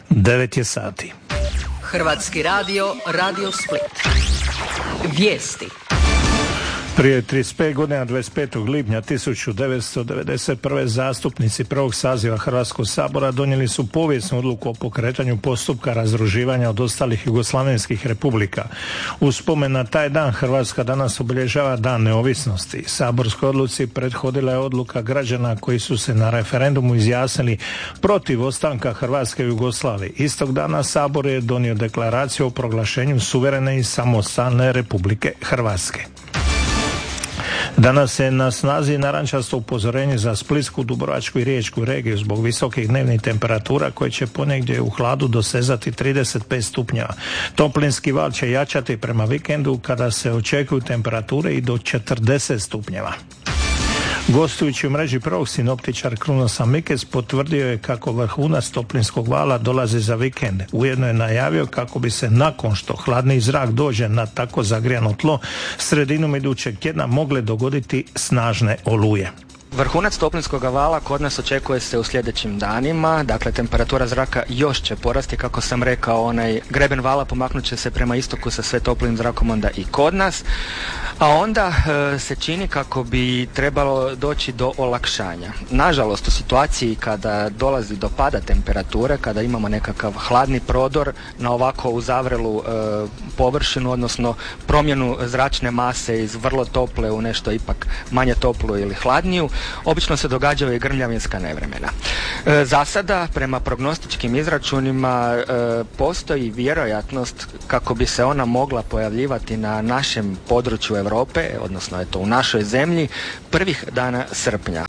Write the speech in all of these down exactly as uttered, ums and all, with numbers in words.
devet je sati. Hrvatski radio, Radio Split. Vijesti. Prije trideset pet godina, dvadeset petog lipnja tisuću devetsto devedeset prve zastupnici prvog saziva Hrvatskog sabora donijeli su povijesnu odluku o pokretanju postupka razdruživanja od ostalih jugoslavenskih republika. U spomen na taj dan Hrvatska danas obilježava Dan neovisnosti. Saborskoj odluci prethodila je odluka građana koji su se na referendumu izjasnili protiv ostanka Hrvatske u Jugoslaviji. Istog dana Sabor je donio deklaraciju o proglašenju suverene i samostalne Republike Hrvatske. Danas je na snazi narančasto upozorenje za Splitsku, Dubrovačku i Riječku regiju zbog visokih dnevnih temperatura koje će ponegdje u hladu dosezati trideset pet stupnjeva. Toplinski val će jačati prema vikendu kada se očekuju temperature i do četrdeset stupnjeva. Gostujući u mreži prvog sinoptičar Krunoslav Mikec potvrdio je kako vrhunac toplinskog vala dolazi za vikend. Ujedno je najavio kako bi se nakon što hladni zrak dođe na tako zagrijano tlo sredinom idućeg tjedna mogle dogoditi snažne oluje. Vrhunac toplinskog vala kod nas očekuje se u sljedećim danima, dakle temperatura zraka još će porasti, kako sam rekao, onaj greben vala pomaknut će se prema istoku sa sve toplim zrakom onda i kod nas, a onda e, se čini kako bi trebalo doći do olakšanja. Nažalost, u situaciji kada dolazi do pada temperature, kada imamo nekakav hladni prodor na ovako uzavrelu e, površinu, odnosno promjenu zračne mase iz vrlo tople u nešto ipak manje toplu ili hladniju, obično se događaju i grmljavinska nevremena. E, za sada, prema prognostičkim izračunima, e, postoji vjerojatnost kako bi se ona mogla pojavljivati na našem području Europe, odnosno eto u našoj zemlji, prvih dana srpnja.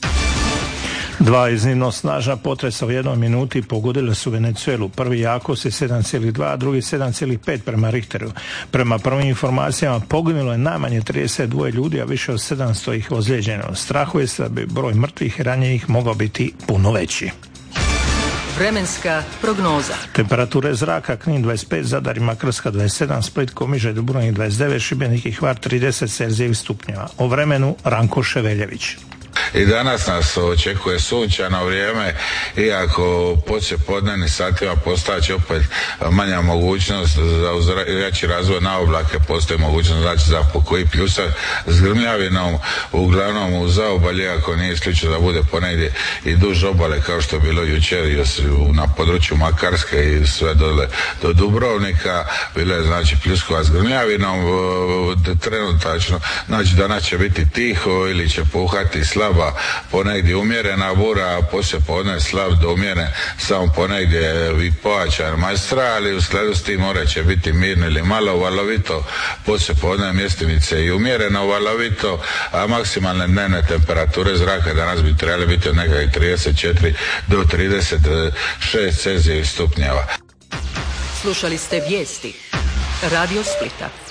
Dva iznimno snažna potresa u jednoj minuti pogodile su Venezuelu. Prvi jakosti sedam zarez dva, a drugi sedam zarez pet prema Richteru. Prema prvim informacijama poginulo je najmanje trideset dva ljudi, a više od sedamsto ih ozlijeđeno. Strahuje se da bi broj mrtvih i ranjenih mogao biti puno veći. Vremenska prognoza. Temperature zraka: Knin dvadeset pet, Zadar i Makarska dvadeset sedam, Split, Komiže, Dubrovnik dvadeset devet, Šibenik i Hvar trideset Celzijevih stupnjeva. O vremenu Ranko Ševeljević. I danas nas očekuje sunčano vrijeme, iako poslije podnevnih satima postat će opet manja mogućnost za jači razvoj na oblake, postoji mogućnost znači za pokoji pljusak s grmljavinom, uglavnom u zaobalju, iako nije isključeno da bude ponegdje i duž obale kao što je bilo jučer na području Makarske i sve dole do Dubrovnika, bilo je znači pljuskova s grmljavinom. Trenutačno, znači danas će biti tiho ili će puhati slaba ponegdje umjerena bura, a poslije podne slab do umjeren samo ponegdje i pojačan majstral, i u skladu s tim more će biti mirno ili malo valovito, poslije podne mjestimice i umjereno valovito, a maksimalne dnevne temperature zraka danas bi trebali biti od nekakvih trideset četiri do trideset šest Celzijevih stupnjeva. Slušali ste vijesti Radio Splita.